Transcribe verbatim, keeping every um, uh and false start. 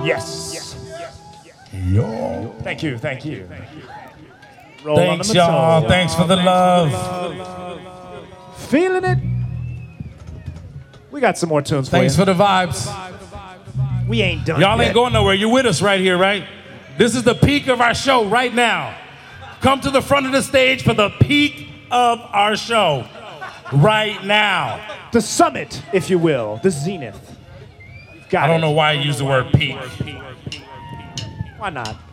Yes. Yo. Thank you, thank you. Roll Thanks, on the y'all. baton. Thanks for the love. Feeling it? We got some more tunes for Thanks you. for the vibes. We ain't done Y'all yet. ain't going nowhere. You're with us right here, right? This is the peak of our show right now. Come to the front of the stage for the peak of our show right now. The summit, if you will, the zenith. Got I don't it. know why I use the word peak. Why not?